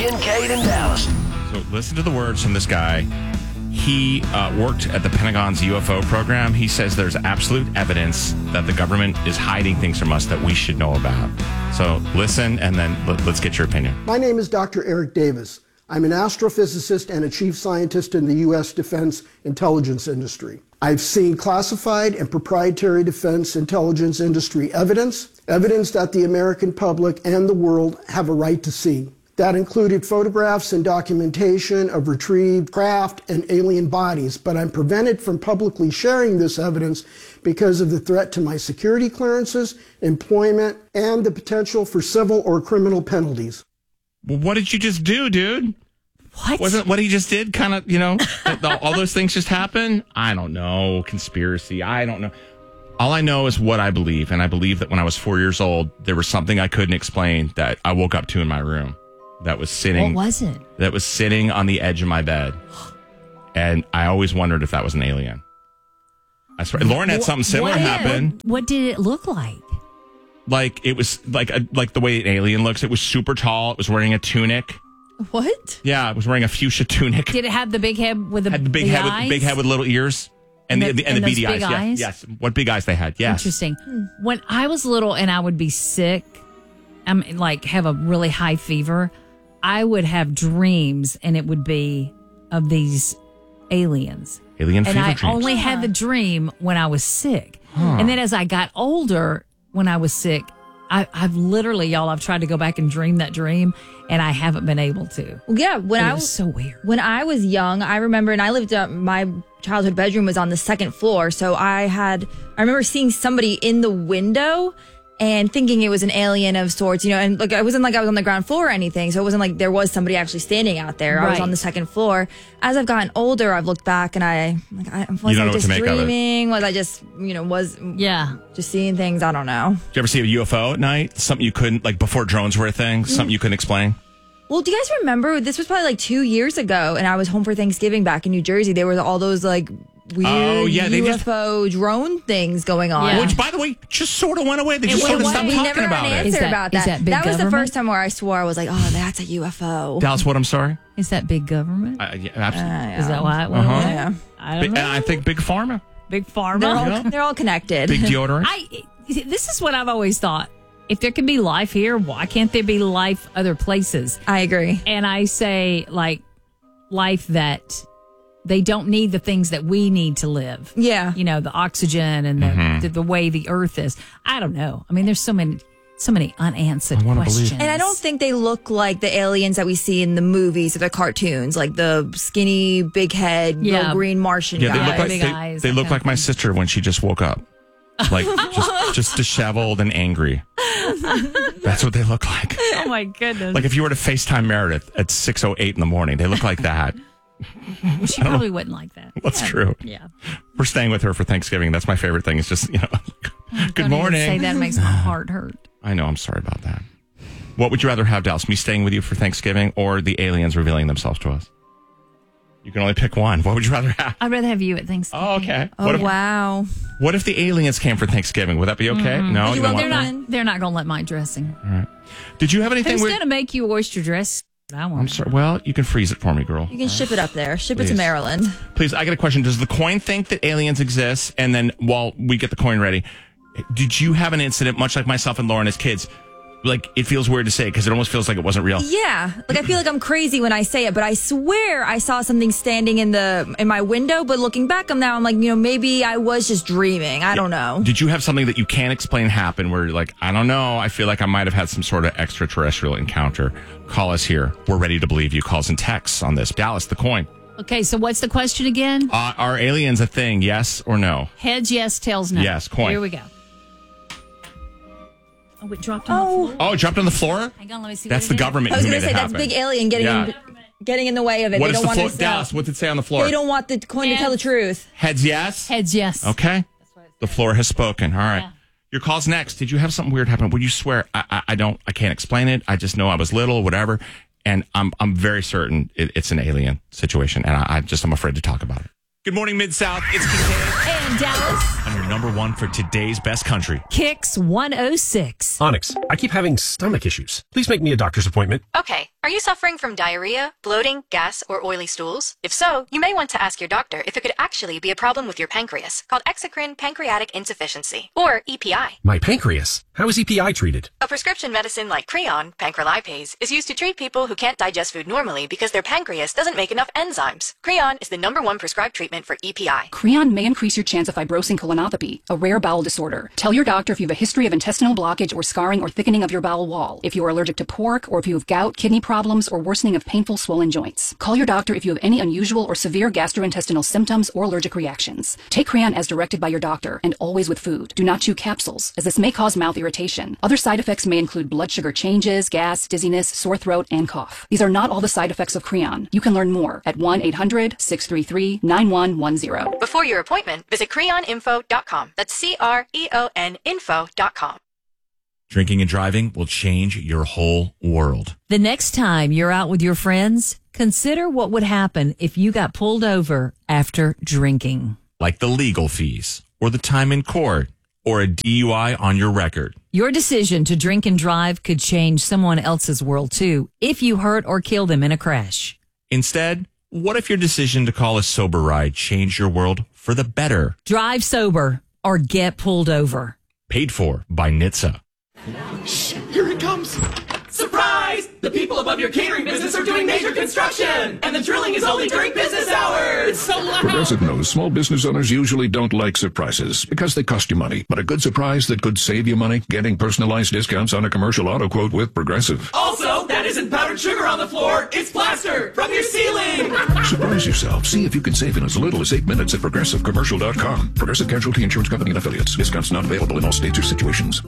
Kincaid in Dallas. So listen to the words from this guy. He worked at the Pentagon's UFO program. He says there's absolute evidence that the government is hiding things from us that we should know about. So listen, and then let's get your opinion. My name is Dr. Eric Davis. I'm an astrophysicist and a chief scientist in the U.S. defense intelligence industry. I've seen classified and proprietary defense intelligence industry evidence that the American public and the world have a right to see. That included photographs and documentation of retrieved craft and alien bodies, but I'm prevented from publicly sharing this evidence because of the threat to my security clearances, employment, and the potential for civil or criminal penalties. Well, what did you just do, dude? What? Wasn't what he just did kind of, all those things just happened? I don't know. Conspiracy. I don't know. All I know is what I believe. And I believe that when I was 4 years old, there was something I couldn't explain that I woke up to in my room that was sitting. What was it? That was sitting on the edge of my bed. And I always wondered if that was an alien. I swear. Lauren had something similar happen. What did it look like? Like it was like the way an alien looks. It was super tall. It was wearing a tunic. What? Yeah, it was wearing a fuchsia tunic. Did it have the big head with the big head eyes? with big head with little ears and the beady big eyes? Yes. What big eyes they had? Yes. Interesting. When I was little and I would be sick, have a really high fever, I would have dreams and it would be of these aliens. Alien and fever I dreams. only had the dream when I was sick. And then as I got older, when I was sick, I've literally, I've tried to go back and dream that dream, and I haven't been able to. Well, yeah, it was so weird. When I was young, I remember, and I lived my childhood bedroom was on the second floor, so I remember seeing somebody in the window and thinking it was an alien of sorts, and it wasn't like I was on the ground floor or anything, so it wasn't like there was somebody actually standing out there. I was on the second floor. As I've gotten older, I've looked back and was I just dreaming? Was I just, just seeing things? I don't know. Did you ever see a UFO at night? Something you couldn't, before drones were a thing? Something you couldn't explain? Well, do you guys remember, this was probably 2 years ago, and I was home for Thanksgiving back in New Jersey. There were all those weird UFO drone things going on. Yeah. Which, by the way, just sort of went away. They just sort of stopped talking about it. We never got an answer about that. That was the first time where I swore I was like, oh, that's a UFO. Dallas, what? I'm sorry? Is that big government? Yeah, absolutely. Is that why it went away? Yeah. I don't know. I think big pharma. Big pharma? They're all connected. Big deodorant. This is what I've always thought. If there can be life here, why can't there be life other places? I agree. And I say, life that they don't need the things that we need to live. Yeah. The oxygen and the way the earth is. I don't know. I mean, there's so many unanswered questions. And I don't think they look like the aliens that we see in the movies or the cartoons, like the skinny, big head, little green Martian guy. They look like, big eyes. They look like my sister when she just woke up. Just disheveled and angry. That's what they look like. Oh, my goodness. Like if you were to FaceTime Meredith at 6:08 in the morning, they look like that. She probably wouldn't like that. That's true. Yeah. We're staying with her for Thanksgiving. That's my favorite thing. It's just, good morning. Say that makes my heart hurt. I know. I'm sorry about that. What would you rather have, Dallas? Me staying with you for Thanksgiving or the aliens revealing themselves to us? You can only pick one. What would you rather have? I'd rather have you at Thanksgiving. Oh, okay. Wow. What if the aliens came for Thanksgiving? Would that be okay? No, you don't want they're not going to let my dressing. All right. Did you have anything? Who's going to make you oyster dress? I'm sorry. Well, you can freeze it for me, girl. You can ship it up there. Ship it to Maryland. Please, I got a question. Does the coin think that aliens exist? And then while we get the coin ready, did you have an incident, much like myself and Lauren as kids? It feels weird to say because it almost feels like it wasn't real. Yeah. I feel like I'm crazy when I say it, but I swear I saw something standing in my window, but looking back on now, I'm like, maybe I was just dreaming. I don't know. Did you have something that you can't explain happen where you're like, I don't know, I feel like I might have had some sort of extraterrestrial encounter? Call us here. We're ready to believe you. Calls and texts on this. Dallas, the coin. Okay, so what's the question again? Are aliens a thing, yes or no? Heads, yes. Tails, no. Yes, coin. Here we go. Oh, it dropped on the floor. Oh, it dropped on the floor? Hang on, let me see. That's the government who made it happen. I was going to say, that's big alien getting in the way of it. What they is don't the want floor? Dallas, what did it say on the floor? They don't want the coin to tell the truth. Heads, yes? Heads, yes. Okay. The floor has spoken. All right. Yeah. Your call's next. Did you have something weird happen? Would you swear, I can't explain it. I just know I was little, whatever. And I'm very certain it's an alien situation. And I'm afraid to talk about it. Good morning, Mid-South. It's Kincaid. And Dallas. On your number one for today's best country. Kicks 106. Onyx, I keep having stomach issues. Please make me a doctor's appointment. Okay. Are you suffering from diarrhea, bloating, gas, or oily stools? If so, you may want to ask your doctor if it could actually be a problem with your pancreas, called exocrine pancreatic insufficiency, or EPI. My pancreas? How is EPI treated? A prescription medicine like Creon, pancrelipase, is used to treat people who can't digest food normally because their pancreas doesn't make enough enzymes. Creon is the #1 prescribed treatment for EPI. Creon may increase your chance of fibrosing colonopathy, a rare bowel disorder. Tell your doctor if you have a history of intestinal blockage or scarring or thickening of your bowel wall, if you are allergic to pork, or if you have gout, kidney problems, or worsening of painful swollen joints. Call your doctor if you have any unusual or severe gastrointestinal symptoms or allergic reactions. Take Creon as directed by your doctor and always with food. Do not chew capsules, as this may cause mouth irritation. Other side effects may include blood sugar changes, gas, dizziness, sore throat, and cough. These are not all the side effects of Creon. You can learn more at 1-800-633-9110. Before your appointment, visit creoninfo.com. That's CREON info.com. Drinking and driving will change your whole world. The next time you're out with your friends, consider what would happen if you got pulled over after drinking. Like the legal fees, or the time in court, or a DUI on your record. Your decision to drink and drive could change someone else's world too, if you hurt or kill them in a crash. Instead, what if your decision to call a sober ride changed your world for the better? Drive sober or get pulled over. Paid for by NHTSA. Shh, here it comes. Surprise! The people above your catering business are doing major construction, and the drilling is only during business hours. It's so loud. Progressive knows small business owners usually don't like surprises because they cost you money. But a good surprise that could save you money, getting personalized discounts on a commercial auto quote with Progressive. Also, that isn't powdered sugar on the floor. It's plaster from your ceiling. Surprise yourself. See if you can save in as little as 8 minutes at ProgressiveCommercial.com. Progressive Casualty Insurance Company and Affiliates. Discounts not available in all states or situations.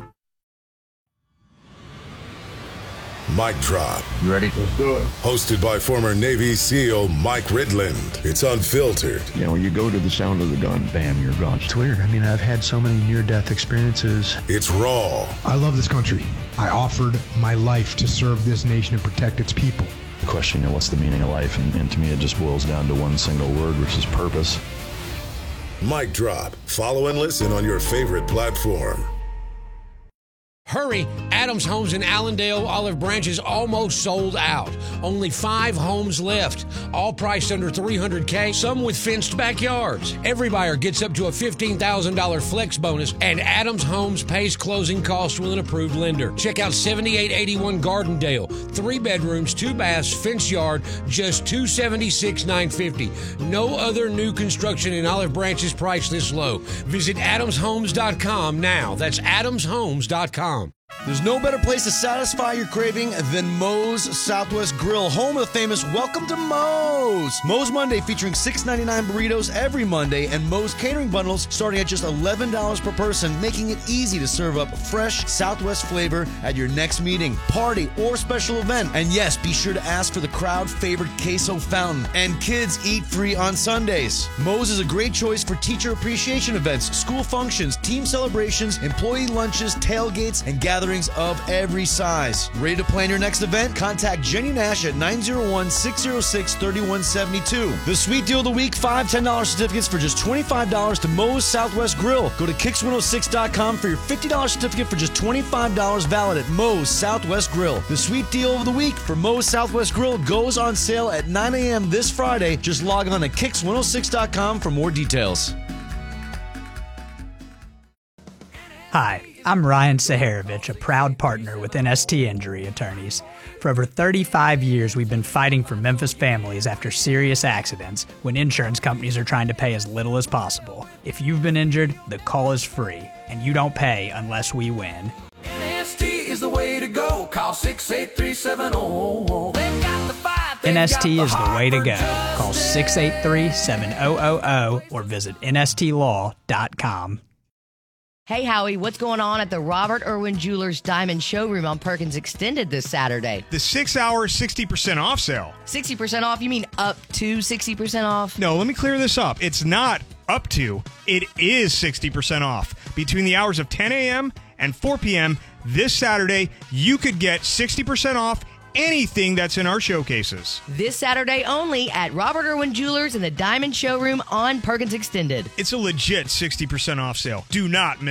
Mic Drop. You ready? Let's do it. Hosted by former Navy SEAL Mike Ridland. It's unfiltered. You know, when you go to the sound of the gun, bam, you're gone. It's weird. I mean, I've had so many near-death experiences. It's raw. I love this country. I offered my life to serve this nation and protect its people. The question, what's the meaning of life? And to me, it just boils down to one single word, which is purpose. Mic Drop. Follow and listen on your favorite platform. Hurry! Adams Homes in Allendale, Olive Branch is almost sold out. Only 5 homes left. All priced under $300K, some with fenced backyards. Every buyer gets up to a $15,000 flex bonus, and Adams Homes pays closing costs with an approved lender. Check out 7881 Gardendale. 3 bedrooms, 2 baths, fenced yard, just $276,950. No other new construction in Olive Branch is priced this low. Visit AdamsHomes.com now. That's AdamsHomes.com. There's no better place to satisfy your craving than Moe's Southwest Grill, home of the famous Welcome to Moe's. Moe's Monday featuring $6.99 burritos every Monday, and Moe's catering bundles starting at just $11 per person, making it easy to serve up fresh Southwest flavor at your next meeting, party, or special event. And yes, be sure to ask for the crowd favorite queso fountain. And kids eat free on Sundays. Moe's is a great choice for teacher appreciation events, school functions, team celebrations, employee lunches, tailgates, and gatherings of every size. Ready to plan your next event? Contact Jenny Nash at 901-606-3172. The sweet deal of the week, 5 $10 certificates for just $25 to Moe's Southwest Grill. Go to Kicks106.com for your $50 certificate for just $25 valid at Moe's Southwest Grill. The sweet deal of the week for Moe's Southwest Grill goes on sale at 9 a.m. this Friday. Just log on to Kicks106.com for more details. Hi, I'm Ryan Saharovich, a proud partner with NST Injury Attorneys. For over 35 years, we've been fighting for Memphis families after serious accidents when insurance companies are trying to pay as little as possible. If you've been injured, the call is free, and you don't pay unless we win. NST is the way to go. Call 683-700. They've got the fight. NST is the way to go. Call 683-7000 or visit nstlaw.com. Hey, Howie, what's going on at the Robert Irwin Jewelers Diamond Showroom on Perkins Extended this Saturday? The 6-hour 60% off sale. 60% off? You mean up to 60% off? No, let me clear this up. It's not up to. It is 60% off. Between the hours of 10 a.m. and 4 p.m. this Saturday, you could get 60% off anything that's in our showcases. This Saturday only at Robert Irwin Jewelers in the Diamond Showroom on Perkins Extended. It's a legit 60% off sale. Do not miss it.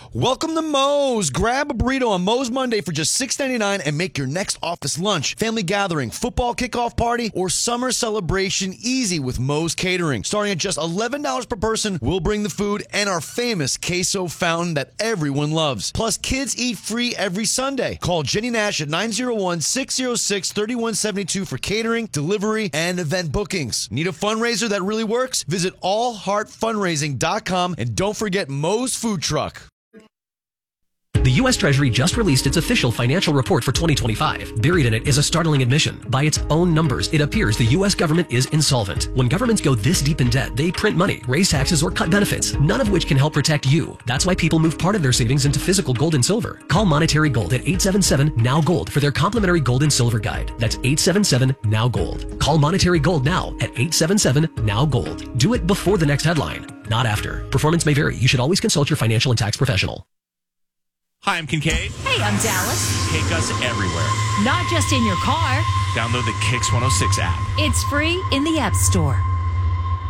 Welcome to Moe's. Grab a burrito on Moe's Monday for just $6.99 and make your next office lunch, family gathering, football kickoff party, or summer celebration easy with Moe's Catering. Starting at just $11 per person, we'll bring the food and our famous queso fountain that everyone loves. Plus, kids eat free every Sunday. Call Jenny Nash at 901-606-3172 for catering, delivery, and event bookings. Need a fundraiser that really works? Visit allheartfundraising.com and don't forget Moe's Food Truck. The U.S. Treasury just released its official financial report for 2025. Buried in it is a startling admission. By its own numbers, it appears the U.S. government is insolvent. When governments go this deep in debt, they print money, raise taxes, or cut benefits, none of which can help protect you. That's why people move part of their savings into physical gold and silver. Call Monetary Gold at 877-NOW-GOLD for their complimentary gold and silver guide. That's 877-NOW-GOLD. Call Monetary Gold now at 877-NOW-GOLD. Do it before the next headline, not after. Performance may vary. You should always consult your financial and tax professional. Hi, I'm Kincaid. Hey, I'm Dallas. Take us everywhere. Not just in your car. Download the Kicks 106 app. It's free in the App Store.